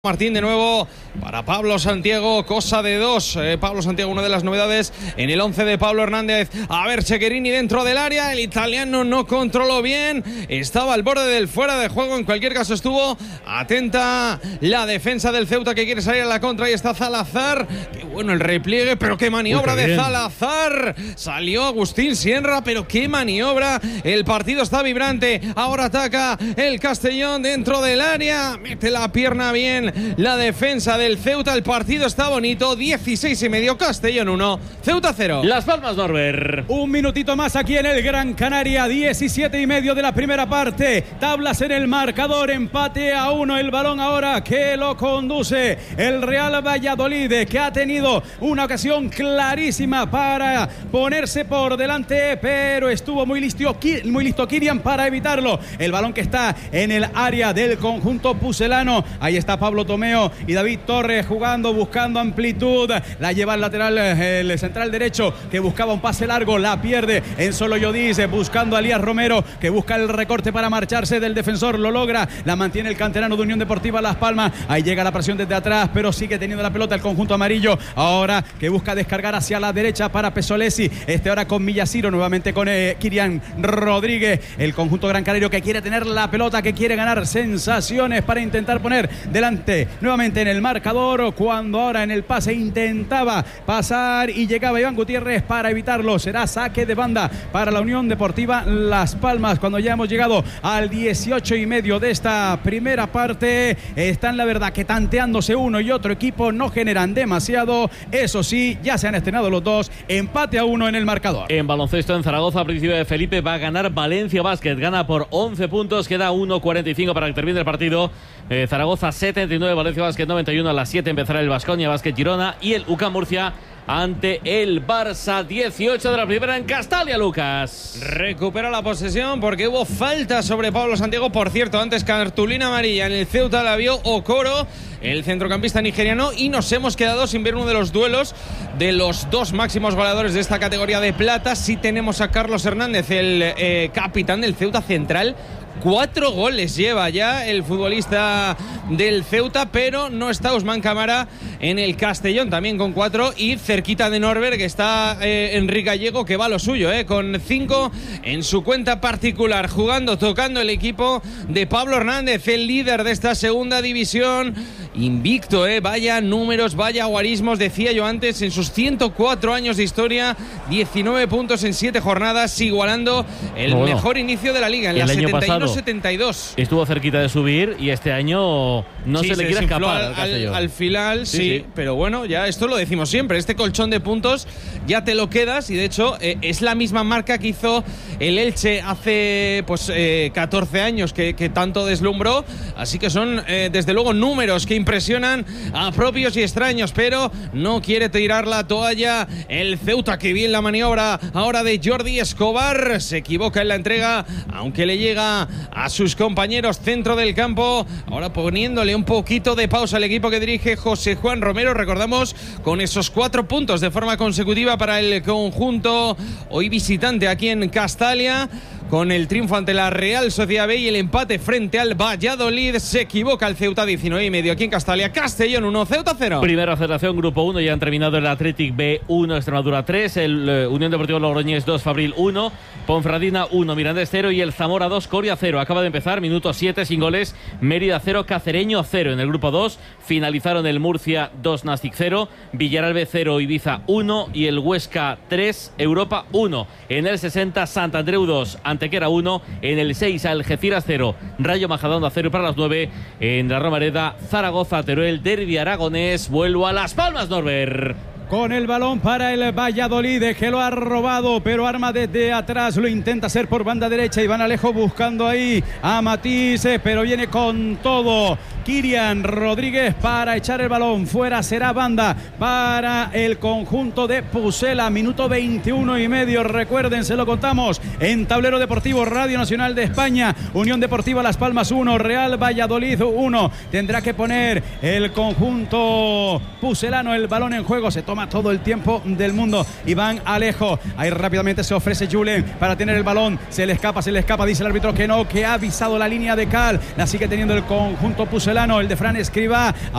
Martín de nuevo para Pablo Santiago, cosa de dos. Pablo Santiago, una de las novedades en el 11 de Pablo Hernández. A ver, Cecherini dentro del área, el italiano no controló bien, estaba al borde del fuera de juego. En cualquier caso estuvo atenta la defensa del Ceuta, que quiere salir a la contra. Ahí está Zalazar, qué bueno el repliegue, pero qué maniobra de Zalazar. Salió Agustín Sierra, pero qué maniobra. El partido está vibrante, ahora ataca el Castellón dentro del área, mete la pierna bien la defensa del Ceuta. El partido está bonito, 16:30, Castellón 1, Ceuta 0. Las Palmas, Norbert. Un minutito más aquí en el Gran Canaria, 17:30 de la primera parte. Tablas en el marcador, empate a 1. El balón ahora que lo conduce el Real Valladolid, que ha tenido una ocasión clarísima para ponerse por delante, pero estuvo muy listo Kirian para evitarlo. El balón que está en el área del conjunto pucelano. Ahí está Pablo Tomeo y David Torres jugando, buscando amplitud. La lleva al lateral, el central derecho, que buscaba un pase largo, la pierde en solo Yodis, buscando a Elías Romero, que busca el recorte para marcharse del defensor, lo logra, la mantiene el canterano de Unión Deportiva Las Palmas. Ahí llega la presión desde atrás, pero sigue teniendo la pelota el conjunto amarillo, ahora que busca descargar hacia la derecha para Pesolesi, ahora con Millasiro, nuevamente con Kirian Rodríguez, el conjunto gran canario que quiere tener la pelota, que quiere ganar sensaciones para intentar poner delante nuevamente en el marcador, cuando ahora en el pase intentaba pasar y llegaba Iván Gutiérrez para evitarlo. Será saque de banda para la Unión Deportiva Las Palmas, cuando ya hemos llegado al 18:30 de esta primera parte. Están, la verdad, que tanteándose uno y otro equipo, no generan demasiado, eso sí, ya se han estrenado los dos, empate a 1 en el marcador. En baloncesto en Zaragoza, a principio de Felipe, va a ganar Valencia Basket, gana por 11 puntos, queda 1:45 para que termine el partido. Zaragoza 79, Valencia Basket 91. A las 7 empezará el Baskonia Basket Girona y el UCAM Murcia ante el Barça. 18 de la primera en Castalia, Lucas. Recupera la posesión porque hubo falta sobre Pablo Santiago. Por cierto, antes cartulina amarilla en el Ceuta la vio Okoro, el centrocampista nigeriano, y nos hemos quedado sin ver uno de los duelos de los dos máximos goleadores de esta categoría de plata. Sí tenemos a Carlos Hernández, el capitán del Ceuta central. 4 goles lleva ya el futbolista del Ceuta, pero no está Ousmane Camara en el Castellón, también con 4, y cerquita de Norbert, que está Enrique Gallego, que va a lo suyo, con 5 en su cuenta particular, jugando, tocando el equipo de Pablo Hernández, el líder de esta segunda división, invicto, vaya números, vaya guarismos, decía yo antes, en sus 104 años de historia, 19 puntos en 7 jornadas, igualando el mejor inicio de la liga, en la 71-72. Estuvo cerquita de subir y este año no se le quiere escapar al final, sí, pero bueno, ya esto lo decimos siempre, este colchón de puntos ya te lo quedas, y de hecho es la misma marca que hizo el Elche hace 14 años que tanto deslumbró, así que son desde luego números que impresionan a propios y extraños, pero no quiere tirar la toalla el Ceuta, que bien la maniobra ahora de Jordi Escobar, se equivoca en la entrega, aunque le llega a sus compañeros centro del campo, ahora poniéndole un poquito de pausa al equipo que dirige José Juan Romero, recordamos, con esos 4 puntos de forma consecutiva para el conjunto hoy visitante aquí en Castalia, con el triunfo ante la Real Sociedad B y el empate frente al Valladolid. Se equivoca el Ceuta, 19:30 aquí en Castalia. Castellón 1, Ceuta 0. Primera federación, grupo 1, ya han terminado el Athletic B 1, Extremadura 3, el Unión Deportiva Logroñés 2, Fabril 1, Ponferradina 1, Mirandés 0 y el Zamora 2, Coria 0. Acaba de empezar, minuto 7, sin goles, Mérida 0, Cacereño 0. En el grupo 2 finalizaron el Murcia 2, Nastic 0, Villarreal B 0, Ibiza 1 y el Huesca 3, Europa 1. En el 60, Santandreu 2, Antequera 1, en el 6 Algeciras 0, Rayo Majadahonda 0. Para las 9 en la Romareda, Zaragoza, Teruel, derbi aragonés. Vuelvo a Las Palmas, Norbert. Con el balón para el Valladolid, que lo ha robado, pero arma desde atrás, lo intenta hacer por banda derecha. Iván Alejo buscando ahí a Matís, pero viene con todo Kirian Rodríguez para echar el balón fuera. Será banda para el conjunto de Pucela. Minuto 21:30. Recuerden, se lo contamos en Tablero Deportivo, Radio Nacional de España. Unión Deportiva Las Palmas 1, Real Valladolid 1. Tendrá que poner el conjunto pucelano el balón en juego. Se toma todo el tiempo del mundo Iván Alejo. Ahí rápidamente se ofrece Julen para tener el balón. Se le escapa, dice el árbitro que no, que ha avisado la línea de cal. La sigue teniendo el conjunto pucelano. Solano, el de Fran Escribá.